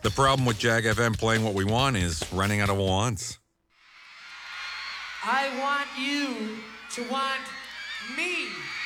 The problem with Jag FM playing what we want is running out of wants. I want you to want me.